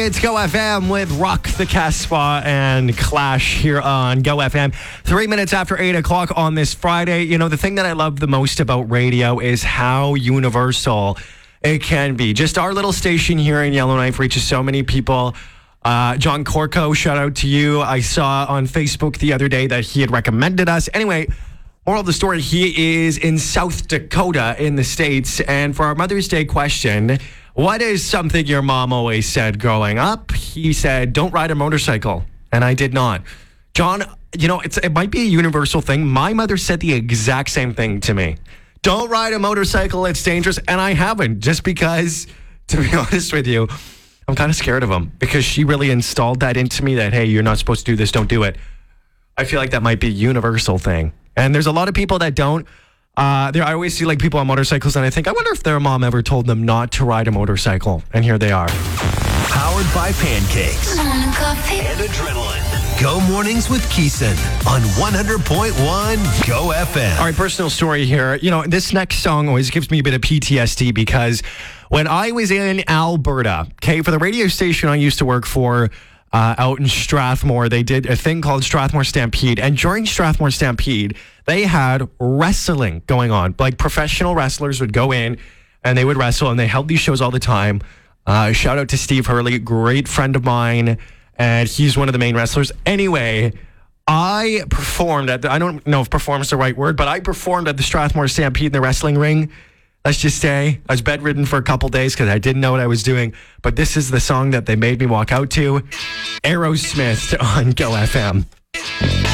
It's Go FM with Rock the Casbah and Clash here on Go FM. 3 minutes after 8 o'clock on this Friday. You know, the thing that I love the most about radio is how universal it can be. Just our little station here in Yellowknife reaches so many people. John Corco, shout out to you. I saw on Facebook the other day that he had recommended us. Anyway, moral of the story, he is in South Dakota in the States. And for our Mother's Day question, what is something your mom always said growing up? He said, don't ride a motorcycle. And I did not. John, you know, it might be a universal thing. My mother said the exact same thing to me. Don't ride a motorcycle. It's dangerous. And I haven't, just because, to be honest with you, I'm kind of scared of them because she really installed that into me that, hey, you're not supposed to do this. Don't do it. I feel like that might be a universal thing. And there's a lot of people that don't. I always see like people on motorcycles and I think, I wonder if their mom ever told them not to ride a motorcycle. And here they are. Powered by pancakes and adrenaline. Go mornings with Keeson on 100.1 Go FM. All right, personal story here. You know, this next song always gives me a bit of PTSD because when I was in Alberta, okay, for the radio station I used to work for out in Strathmore, they did a thing called Strathmore Stampede. And during Strathmore Stampede, they had wrestling going on. Like professional wrestlers would go in and they would wrestle, and they held these shows all the time. Shout out to Steve Hurley, great friend of mine, and he's one of the main wrestlers. Anyway, I performed I don't know if perform is the right word, but I performed at the Strathmore Stampede in the wrestling ring. Let's just say I was bedridden for a couple days because I didn't know what I was doing. But this is the song that they made me walk out to. Aerosmith on Go FM.